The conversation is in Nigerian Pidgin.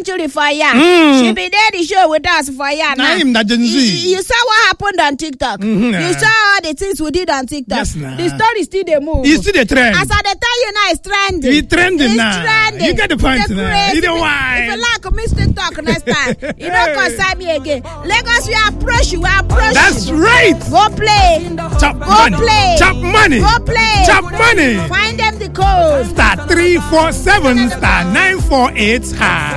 century for ya. She be there the show with us for ya. Naim na Gen Z. You saw what happened on TikTok. You saw all the things we did on TikTok. Yes, nah. The story still the move. It's still the trend. As I tell you now, it's trending. It's trending now. Trending. You get the point now. You know why? If you like, miss TikTok next time. You don't concern me again. Lagos, we approach you. That's right. Go play. Chop Go money. play. Chop money. Go play. Chop money. Find them the code. *347 *948 #.